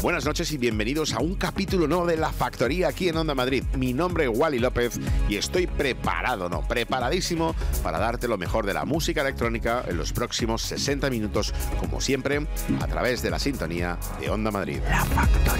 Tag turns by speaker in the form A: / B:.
A: Buenas noches y bienvenidos a un capítulo nuevo de La Factoría aquí en Onda Madrid. Mi nombre es Wally López y estoy preparadísimo para darte lo mejor de la música electrónica en los próximos 60 minutos, como siempre, a través de la sintonía de Onda Madrid. La Factoría.